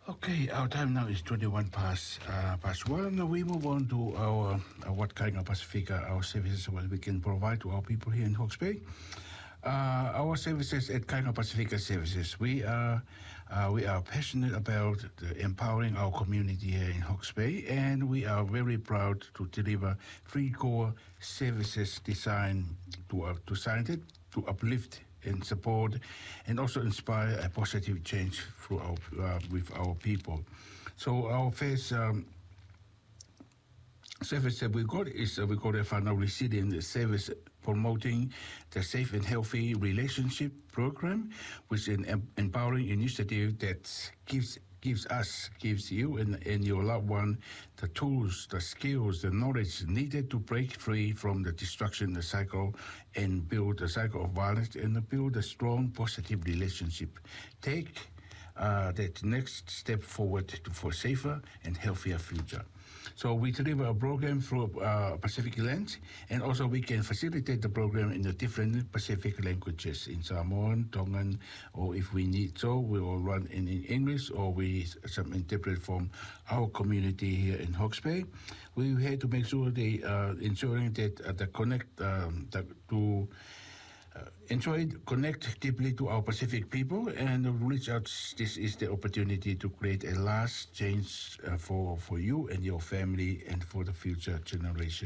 Okay, our time now is 21 past 1. We move on to our what kind of Pacifica, our services what we can provide to our people here in Hawke's Bay. Our services at Kainga Pacifica Services, we are passionate about empowering our community here in Hawke's Bay, and we are very proud to deliver three core services designed to scientists to uplift and support and also inspire a positive change through with our people. So our first service that we got is we call it Whanau Resilient Service, promoting the safe and healthy relationship program, which is an empowering initiative that gives you and your loved one the tools, the skills, the knowledge needed to break free from the destruction, the cycle, and build a cycle of violence and build a strong, positive relationship. Take that next step forward for safer and healthier future. So we deliver a program through Pacific Lands, and also we can facilitate the program in the different Pacific languages, in Samoan, Tongan, or if we need so, we will run in English, or we some interpret from our community here in Hawke's Bay. We had to make sure ensuring that connect deeply to our Pacific people and reach out. This is the opportunity to create a last change for you and your family and for the future generation.